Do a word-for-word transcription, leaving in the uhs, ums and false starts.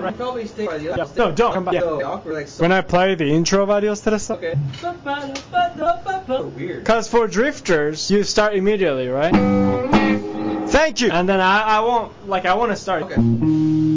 right? Probably stay by the Yeah. other. No, don't come back. Yeah. Awkward, like, so When I play the intro of Adios Teresa. okay. Weird. Because for drifters, you start immediately, right? Thank you. And then I, I won't, like, I want to start. Okay.